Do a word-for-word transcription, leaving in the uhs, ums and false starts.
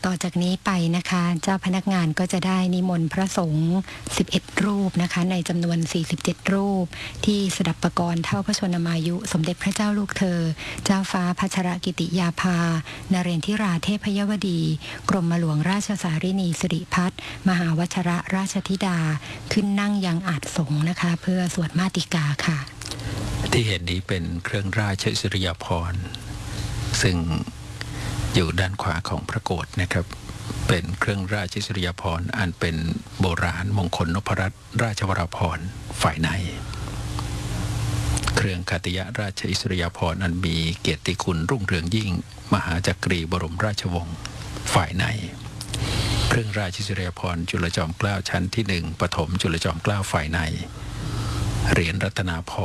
ต่อจากนี้ไปนะคะเจ้าพนักงานก็จะได้นิมนต์พระสงฆ์สิบเอ็ดรูปนะคะในจำนวนสี่สิบเจ็ดรูปที่สดับปกรณ์เท่าพระชนมายุสมเด็จพระเจ้าลูกเธอเจ้าฟ้าพัชรกิติยาภานเรนทิราเทพยวดีกรมหลวงราชสารินีสิริพัฒน์มหาวชรราชธิดาขึ้นนั่งยังอาจสงฆ์นะคะเพื่อสวดมาติกาค่ะที่เห็นนี้เป็นเครื่องราชอิสริยาภรณ์ซึ่งอยู่ด้านขวาของพระโกฐนะครับเป็นเครื่องราชอิสริยาภรณ์อันเป็นโบราณมงคลนพรัตน์ราชวราภรณ์ฝ่ายในเครื่องคติยราชอิสริยาภรณ์อันมีเกียรติคุณรุ่งเรืองยิ่งมหาจักรีบรมราชวงศ์ฝ่ายในเครื่องราชอิสริยาภรณ์จุลจอมเกล้าชั้นที่หนึ่งปฐมจุลจอมเกล้าฝ่ายในเหรียญรัตนาภ